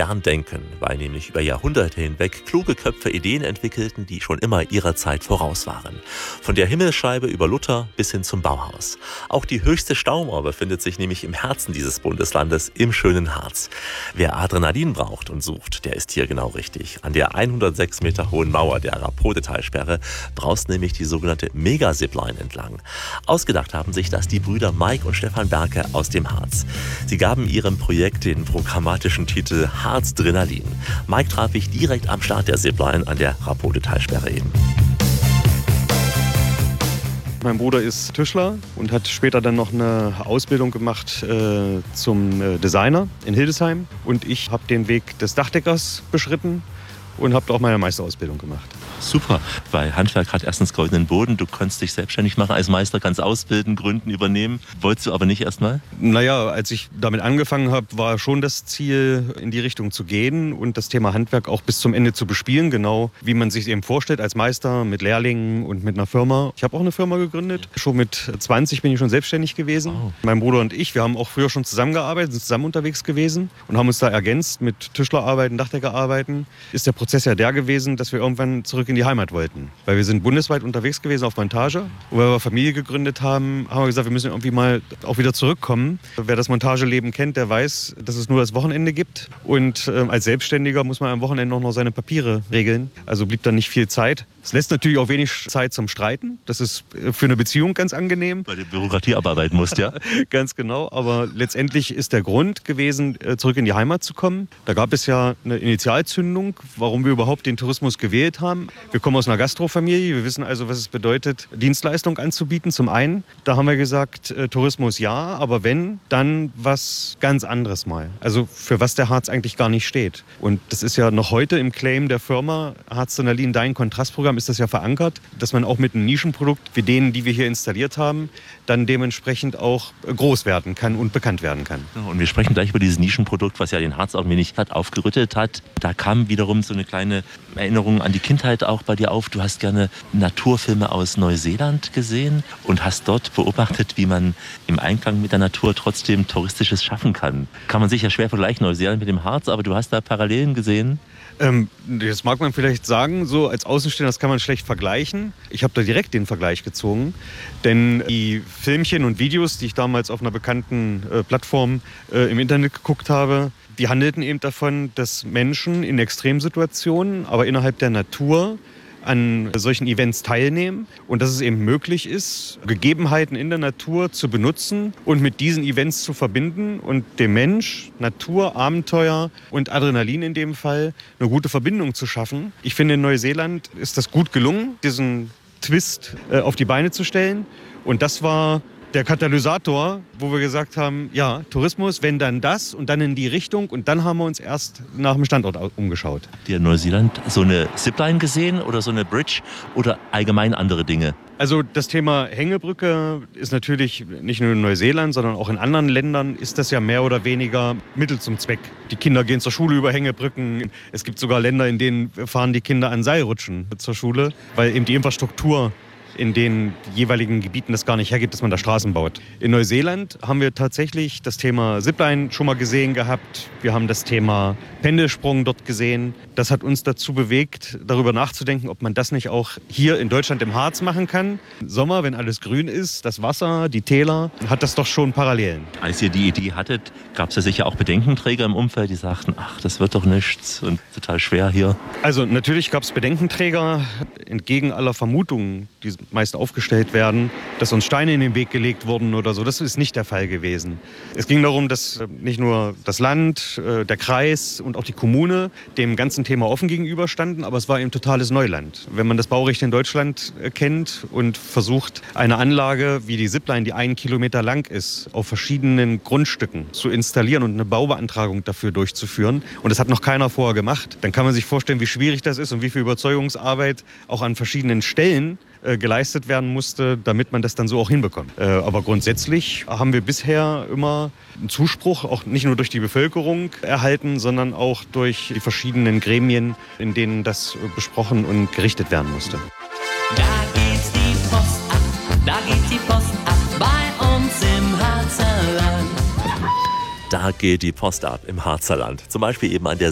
modern denken, weil nämlich über Jahrhunderte hinweg kluge Köpfe Ideen entwickelten, die schon immer ihrer Zeit voraus waren. Von der Himmelsscheibe über Luther bis hin zum Bauhaus. Auch die höchste Staumauer befindet sich nämlich im Herzen dieses Bundeslandes, im schönen Harz. Wer Adrenalin braucht und sucht, der ist hier genau richtig. An der 106 Meter hohen Mauer der Rapotetalsperre braust nämlich die sogenannte Mega-Zipline entlang. Ausgedacht haben sich das die Brüder Mike und Stefan Berke aus dem Harz. Sie gaben ihrem Projekt den programmatischen Titel Harzdrenalin. Mike traf ich direkt am Start der Zipline an der Rapotetalsperre eben. Mein Bruder ist Tischler und hat später dann noch eine Ausbildung gemacht zum Designer in Hildesheim. Und ich habe den Weg des Dachdeckers beschritten und habe auch meine Meisterausbildung gemacht. Super, weil Handwerk hat erstens goldenen Boden, du kannst dich selbstständig machen als Meister, kannst ausbilden, gründen, übernehmen. Wolltest du aber nicht erstmal? Naja, als ich damit angefangen habe, war schon das Ziel, in die Richtung zu gehen und das Thema Handwerk auch bis zum Ende zu bespielen, genau wie man sich eben vorstellt als Meister mit Lehrlingen und mit einer Firma. Ich habe auch eine Firma gegründet. Schon mit 20 bin ich schon selbstständig gewesen. Oh. Mein Bruder und ich, wir haben auch früher schon zusammengearbeitet, sind zusammen unterwegs gewesen und haben uns da ergänzt mit Tischlerarbeiten, Dachdeckerarbeiten. Ist der Prozess ja der gewesen, dass wir irgendwann zurück in die Heimat wollten. Weil wir sind bundesweit unterwegs gewesen auf Montage. Und weil wir Familie gegründet haben, haben wir gesagt, wir müssen irgendwie mal auch wieder zurückkommen. Wer das Montageleben kennt, der weiß, dass es nur das Wochenende gibt. Und als Selbstständiger muss man am Wochenende auch noch seine Papiere regeln. Also blieb dann nicht viel Zeit. Es lässt natürlich auch wenig Zeit zum Streiten. Das ist für eine Beziehung ganz angenehm. Weil du Bürokratie abarbeiten musst, ja? Ganz genau. Aber letztendlich ist der Grund gewesen, zurück in die Heimat zu kommen. Da gab es ja eine Initialzündung, warum wir überhaupt den Tourismus gewählt haben. Wir kommen aus einer Gastrofamilie. Wir wissen also, was es bedeutet, Dienstleistung anzubieten. Zum einen, da haben wir gesagt, Tourismus ja, aber wenn, dann was ganz anderes mal. Also für was der Harz eigentlich gar nicht steht. Und das ist ja noch heute im Claim der Firma Harzdrenalin, dein Kontrastprogramm, ist das ja verankert, dass man auch mit einem Nischenprodukt wie denen, die wir hier installiert haben, dann dementsprechend auch groß werden kann und bekannt werden kann. Und wir sprechen gleich über dieses Nischenprodukt, was ja den Harz auch ein wenig aufgerüttelt hat. Da kam wiederum so eine kleine Erinnerung an die Kindheit auch bei dir auf. Du hast gerne Naturfilme aus Neuseeland gesehen und hast dort beobachtet, wie man im Einklang mit der Natur trotzdem Touristisches schaffen kann. Kann man sicher schwer vergleichen, Neuseeland mit dem Harz, aber du hast da Parallelen gesehen? Das mag man vielleicht sagen, so als Außenstehender, das kann man schlecht vergleichen. Ich habe da direkt den Vergleich gezogen, denn die Filmchen und Videos, die ich damals auf einer bekannten Plattform im Internet geguckt habe, die handelten eben davon, dass Menschen in Extremsituationen, aber innerhalb der Natur, an solchen Events teilnehmen und dass es eben möglich ist, Gegebenheiten in der Natur zu benutzen und mit diesen Events zu verbinden und dem Mensch, Natur, Abenteuer und Adrenalin in dem Fall eine gute Verbindung zu schaffen. Ich finde, in Neuseeland ist das gut gelungen, diesen Twist auf die Beine zu stellen, und das war der Katalysator, wo wir gesagt haben, ja, Tourismus, wenn dann das und dann in die Richtung, und dann haben wir uns erst nach dem Standort umgeschaut. Dir in Neuseeland so eine Zipline gesehen oder so eine Bridge oder allgemein andere Dinge? Also das Thema Hängebrücke ist natürlich nicht nur in Neuseeland, sondern auch in anderen Ländern ist das ja mehr oder weniger Mittel zum Zweck. Die Kinder gehen zur Schule über Hängebrücken. Es gibt sogar Länder, in denen fahren die Kinder an Seilrutschen zur Schule, weil eben die Infrastruktur in den jeweiligen Gebieten das gar nicht hergibt, dass man da Straßen baut. In Neuseeland haben wir tatsächlich das Thema Zipline schon mal gesehen gehabt. Wir haben das Thema Pendelsprung dort gesehen. Das hat uns dazu bewegt, darüber nachzudenken, ob man das nicht auch hier in Deutschland im Harz machen kann. Im Sommer, wenn alles grün ist, das Wasser, die Täler, hat das doch schon Parallelen. Als ihr die Idee hattet, gab es ja sicher auch Bedenkenträger im Umfeld, die sagten, ach, das wird doch nichts und total schwer hier. Also natürlich gab es Bedenkenträger, entgegen aller Vermutungen, die meist aufgestellt werden, dass uns Steine in den Weg gelegt wurden oder so. Das ist nicht der Fall gewesen. Es ging darum, dass nicht nur das Land, der Kreis und auch die Kommune dem ganzen Thema offen gegenüberstanden, aber es war eben totales Neuland. Wenn man das Baurecht in Deutschland kennt und versucht, eine Anlage wie die Zipline, die 1 Kilometer lang ist, auf verschiedenen Grundstücken zu installieren und eine Baubeantragung dafür durchzuführen, und das hat noch keiner vorher gemacht, dann kann man sich vorstellen, wie schwierig das ist und wie viel Überzeugungsarbeit auch an verschiedenen Stellen geleistet werden musste, damit man das dann so auch hinbekommt. Aber grundsätzlich haben wir bisher immer einen Zuspruch, auch nicht nur durch die Bevölkerung erhalten, sondern auch durch die verschiedenen Gremien, in denen das besprochen und gerichtet werden musste. Da geht die Post ab, da geht die Post ab, bei uns im Harzerland. Da geht die Post ab im Harzerland. Zum Beispiel eben an der